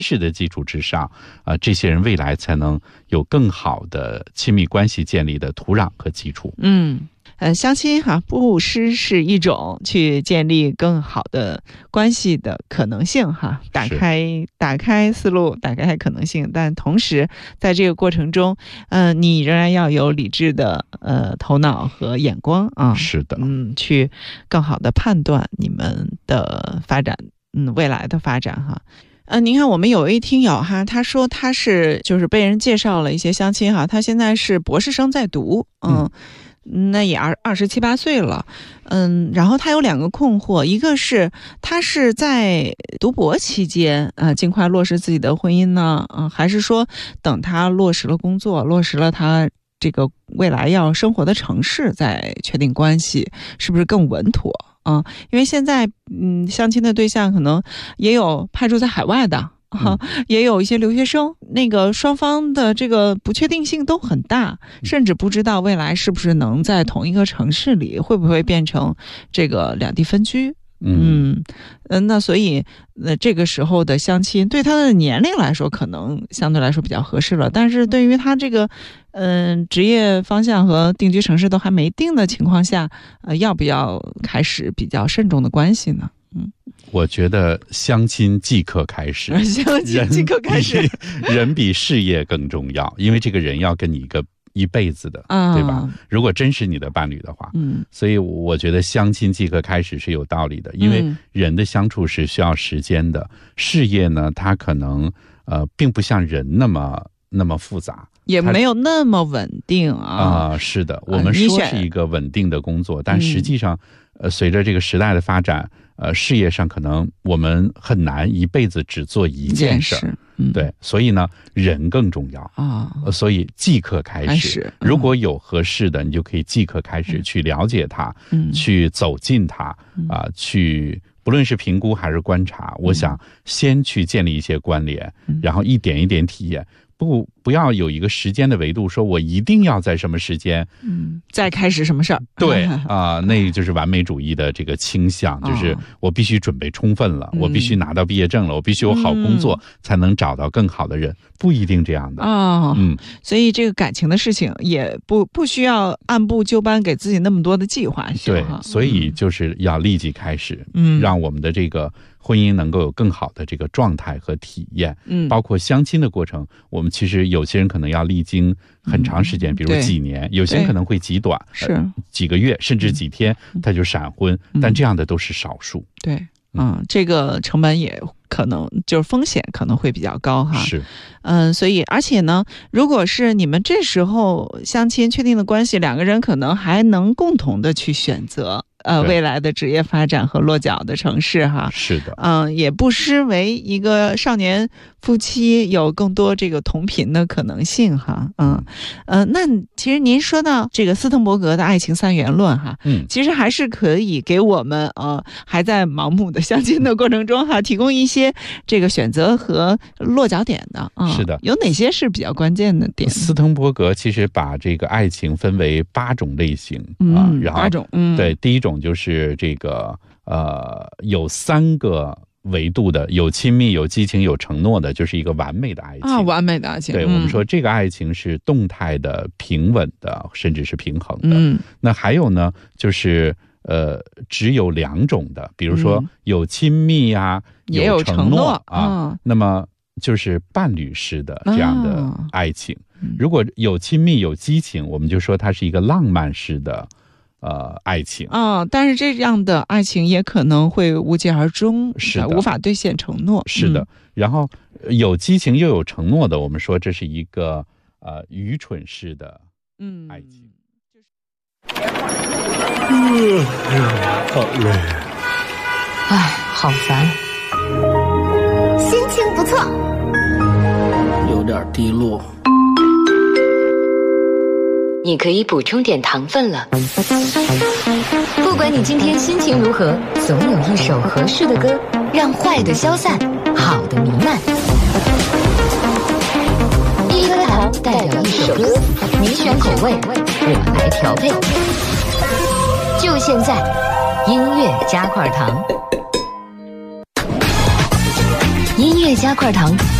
识的基础之上，这些人未来才能有更好的亲密关系建立的土壤和基础。 相亲不失是一种去建立更好的关系的可能性打开思路，打开可能性，但同时在这个过程中，你仍然要有理智的头脑和眼光是的， 去更好的判断你们的发展，未来的发展您看我们有一听友他说他是就是被人介绍了一些相亲他现在是博士生在读，那也27、28岁了，然后他有2个困惑，一个是他是在读博期间尽快落实自己的婚姻呢，还是说等他落实了工作，落实了他这个未来要生活的城市再确定关系，是不是更稳妥因为现在相亲的对象可能也有派驻在海外的。也有一些留学生，那个双方的这个不确定性都很大，甚至不知道未来是不是能在同一个城市里，会不会变成这个两地分居。那所以这个时候的相亲对他的年龄来说可能相对来说比较合适了，但是对于他这个职业方向和定居城市都还没定的情况下，要不要开始比较慎重的关系呢？ 我觉得相亲即刻开始， 相亲即刻开始， 人比事业更重要，因为这个人要跟你一辈子的，对吧？如果真是你的伴侣的话，所以我觉得相亲即刻开始是有道理的，因为人的相处是需要时间的，事业呢，它可能并不像人那么复杂， 也没有那么稳定是的，我们说是一个稳定的工作，但实际上，随着这个时代的发展，事业上可能我们很难一辈子只做一件事。对，所以呢，人更重要所以即刻开始。如果有合适的，你就可以即刻开始去了解他，去走近他去不论是评估还是观察，我想先去建立一些关联，然后一点一点体验。不要有一个时间的维度，说我一定要在什么时间， 再开始什么事儿。 对那就是完美主义的这个倾向，就是我必须准备充分了，我必须拿到毕业证了，我必须有好工作，才能找到更好的人，不一定这样的所以这个感情的事情也不需要按部就班给自己那么多的计划性。 对，所以就是要立即开始，让我们的这个婚姻能够有更好的这个状态和体验。包括相亲的过程，我们其实有些人可能要历经很长时间，比如几年，有些人可能会极短，几个月甚至几天他就闪婚，但这样的都是少数。 对，这个成本也可能就是风险可能会比较高是， 所以而且呢，如果是你们这时候相亲确定的关系，两个人可能还能共同的去选择未来的职业发展和落脚的城市是的， 也不失为一个少年夫妻有更多这个同频的可能性那其实您说到这个斯滕伯格的爱情三元论其实还是可以给我们还在盲目的相亲的过程中提供一些这个选择和落脚点的是的， 有哪些是比较关键的点？ 斯滕伯格其实把这个爱情分为8种类型然后 8种对，第一种就是这个有3个维度的，有亲密、有激情、有承诺的，就是一个完美的爱情完美的爱情。 对，我们说这个爱情是动态的、平稳的，甚至是平衡的。那还有呢，就是只有2种的，比如说有亲密也有承诺那么就是伴侣式的这样的爱情。如果有亲密、有激情，我们就说它是一个浪漫式的爱情但是这样的爱情也可能会无疾而终，无法兑现承诺。 是的，然后有激情又有承诺的，我们说这是一个愚蠢式的爱情。 好累， 好烦， 心情不错， 有点低落。 你可以补充点糖分了。 不管你今天心情如何， 总有一首合适的歌，让坏的消散，好的弥漫。 一颗糖代表一首歌，你选口味，我来调配。就现在，音乐加块糖。 音乐加块糖，